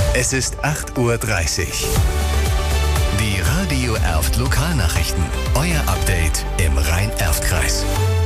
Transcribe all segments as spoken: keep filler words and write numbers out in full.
Es ist acht Uhr dreißig. Die Radio Erft Lokalnachrichten. Euer Update im Rhein-Erft-Kreis.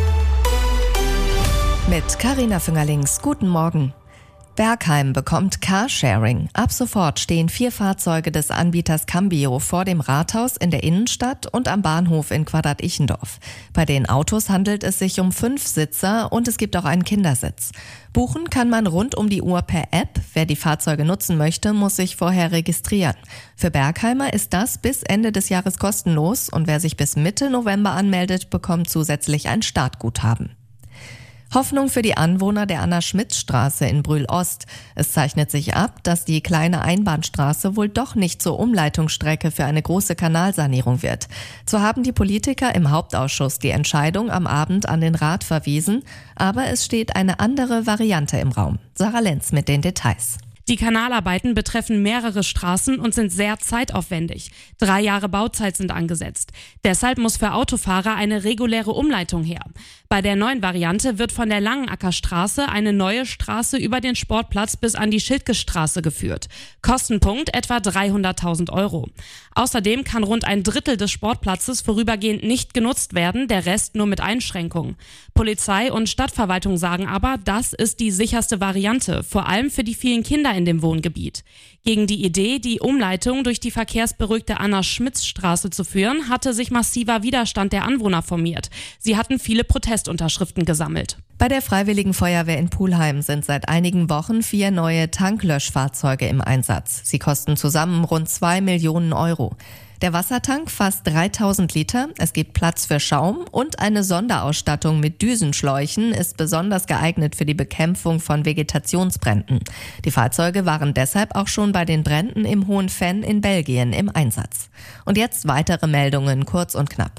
Mit Carina Füngerlings. Guten Morgen. Bergheim bekommt Carsharing. Ab sofort stehen vier Fahrzeuge des Anbieters Cambio vor dem Rathaus in der Innenstadt und am Bahnhof in Quadrat-Ichendorf. Bei den Autos handelt es sich um fünf Sitzer und es gibt auch einen Kindersitz. Buchen kann man rund um die Uhr per App. Wer die Fahrzeuge nutzen möchte, muss sich vorher registrieren. Für Bergheimer ist das bis Ende des Jahres kostenlos und wer sich bis Mitte November anmeldet, bekommt zusätzlich ein Startguthaben. Hoffnung für die Anwohner der Anna-Schmitz-Straße in Brühl-Ost. Es zeichnet sich ab, dass die kleine Einbahnstraße wohl doch nicht zur Umleitungsstrecke für eine große Kanalsanierung wird. So haben die Politiker im Hauptausschuss die Entscheidung am Abend an den Rat verwiesen, aber es steht eine andere Variante im Raum. Sarah Lenz mit den Details. Die Kanalarbeiten betreffen mehrere Straßen und sind sehr zeitaufwendig. Drei Jahre Bauzeit sind angesetzt. Deshalb muss für Autofahrer eine reguläre Umleitung her. Bei der neuen Variante wird von der Langenackerstraße eine neue Straße über den Sportplatz bis an die Schildkestraße geführt. Kostenpunkt etwa dreihunderttausend Euro. Außerdem kann rund ein Drittel des Sportplatzes vorübergehend nicht genutzt werden, der Rest nur mit Einschränkungen. Polizei und Stadtverwaltung sagen aber, das ist die sicherste Variante, vor allem für die vielen Kinder in dem Wohngebiet. Gegen die Idee, die Umleitung durch die verkehrsberuhigte Anna-Schmitz-Straße zu führen, hatte sich massiver Widerstand der Anwohner formiert. Sie hatten viele Protestunterschriften gesammelt. Bei der Freiwilligen Feuerwehr in Pulheim sind seit einigen Wochen vier neue Tanklöschfahrzeuge im Einsatz. Sie kosten zusammen rund zwei Millionen Euro. Der Wassertank fasst dreitausend Liter, es gibt Platz für Schaum und eine Sonderausstattung mit Düsenschläuchen ist besonders geeignet für die Bekämpfung von Vegetationsbränden. Die Fahrzeuge waren deshalb auch schon bei den Bränden im Hohen Venn in Belgien im Einsatz. Und jetzt weitere Meldungen, kurz und knapp.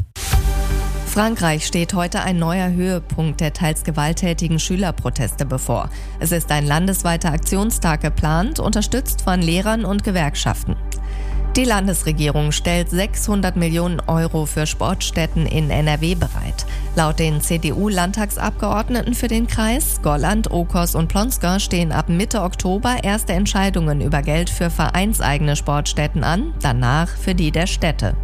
Frankreich steht heute ein neuer Höhepunkt der teils gewalttätigen Schülerproteste bevor. Es ist ein landesweiter Aktionstag geplant, unterstützt von Lehrern und Gewerkschaften. Die Landesregierung stellt sechshundert Millionen Euro für Sportstätten in N R W bereit. Laut den C D U-Landtagsabgeordneten für den Kreis, Golland, Okos und Plonska, stehen ab Mitte Oktober erste Entscheidungen über Geld für vereinseigene Sportstätten an, danach für die der Städte.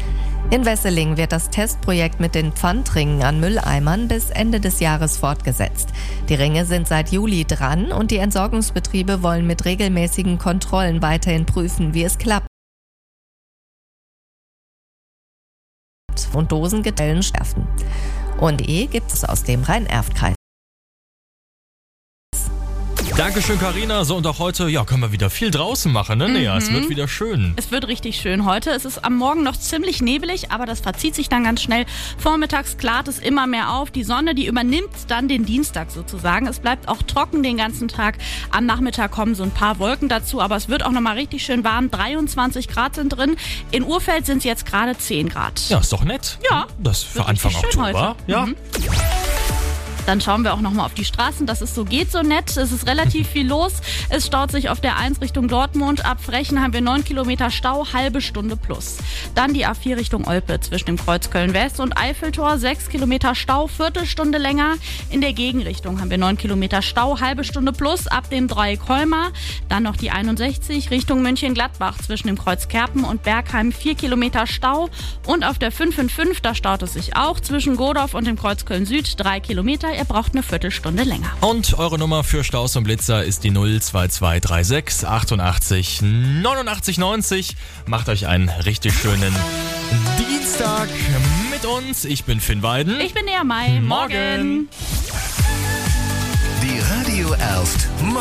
In Wesseling wird das Testprojekt mit den Pfandringen an Mülleimern bis Ende des Jahres fortgesetzt. Die Ringe sind seit Juli dran und die Entsorgungsbetriebe wollen mit regelmäßigen Kontrollen weiterhin prüfen, wie es klappt. Und Dosengetellen schärfen. Und E gibt es aus dem Rhein-Erft-Kreis. Dankeschön, Carina. So, und auch heute, ja, können wir wieder viel draußen machen, ne? Mhm. Ja, es wird wieder schön. Es wird richtig schön heute. Es ist am Morgen noch ziemlich nebelig, aber das verzieht sich dann ganz schnell. Vormittags klart es immer mehr auf. Die Sonne, die übernimmt dann den Dienstag sozusagen. Es bleibt auch trocken den ganzen Tag. Am Nachmittag kommen so ein paar Wolken dazu, aber es wird auch nochmal richtig schön warm. dreiundzwanzig Grad sind drin. In Urfeld sind es jetzt gerade zehn Grad. Ja, ist doch nett. Ja. Das für Anfang Oktober. Ja. Mhm. Dann schauen wir auch nochmal auf die Straßen, dass es so geht, so nett. Es ist relativ viel los. Es staut sich auf der eins Richtung Dortmund. Ab Frechen haben wir neun Kilometer Stau, halbe Stunde plus. Dann die A vier Richtung Olpe zwischen dem Kreuz Köln-West und Eiffeltor, sechs Kilometer Stau, Viertelstunde länger. In der Gegenrichtung haben wir neun Kilometer Stau, halbe Stunde plus ab dem Dreieck Holmer. Dann noch die einundsechzig Richtung Mönchengladbach zwischen dem Kreuz Kerpen und Bergheim, vier Kilometer Stau. Und auf der fünf fünf fünf, da staut es sich auch zwischen Godorf und dem Kreuz Köln-Süd, drei Kilometer. Ihr braucht eine Viertelstunde länger. Und eure Nummer für Staus und Blitzer ist die null zwei zwei drei sechs achtundachtzig neunundachtzig neunzig. Macht euch einen richtig schönen Dienstag mit uns. Ich bin Finn Weiden. Ich bin Nea May. Morgen. Morgen. Die Radio Erft